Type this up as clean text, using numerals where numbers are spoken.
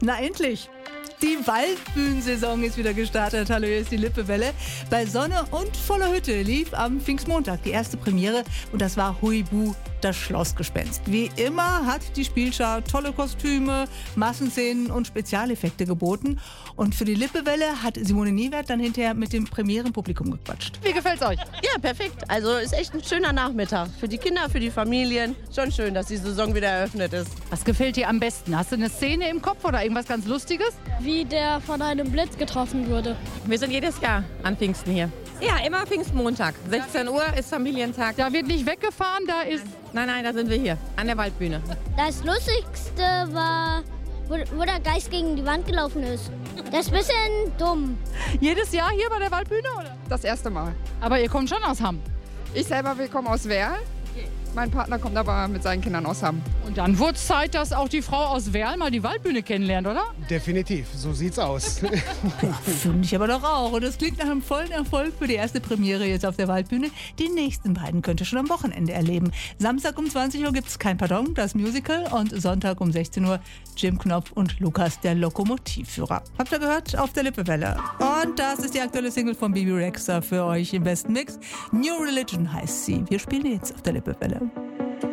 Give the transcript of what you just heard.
Na endlich! Die Waldbühnensaison ist wieder gestartet. Hallo, hier ist die Lippewelle. Bei Sonne und voller Hütte lief am Pfingstmontag die erste Premiere und das war Huibu, das Schlossgespenst. Wie immer hat die Spielschau tolle Kostüme, Massenszenen und Spezialeffekte geboten. Und für die Lippewelle hat Simone Niewert dann hinterher mit dem Premierenpublikum gequatscht. Wie gefällt's euch? Ja, perfekt. Also ist echt ein schöner Nachmittag. Für die Kinder, für die Familien. Schon schön, dass die Saison wieder eröffnet ist. Was gefällt dir am besten? Hast du eine Szene im Kopf oder irgendwas ganz Lustiges? Wie der von einem Blitz getroffen wurde. Wir sind jedes Jahr an Pfingsten hier. Ja, immer Pfingstmontag. 16 Uhr ist Familientag. Da wird nicht weggefahren, da ist... Nein, da sind wir hier, an der Waldbühne. Das Lustigste war, wo der Geist gegen die Wand gelaufen ist. Das ist ein bisschen dumm. Jedes Jahr hier bei der Waldbühne, oder? Das erste Mal. Aber ihr kommt schon aus Hamm. Ich selber, wir kommen aus Werl. Mein Partner kommt aber mit seinen Kindern aus Hamm. Und dann wurde es Zeit, dass auch die Frau aus Werl mal die Waldbühne kennenlernt, oder? Definitiv, so sieht's aus. Finde ich aber doch auch. Und das klingt nach einem vollen Erfolg für die erste Premiere jetzt auf der Waldbühne. Die nächsten beiden könnt ihr schon am Wochenende erleben. Samstag um 20 Uhr gibt es Kein Pardon, das Musical. Und Sonntag um 16 Uhr Jim Knopf und Lukas, der Lokomotivführer. Habt ihr gehört? Auf der Lippewelle. Und das ist die aktuelle Single von Bibi Rexha für euch im besten Mix. New Religion heißt sie. Wir spielen jetzt auf der Lippewelle.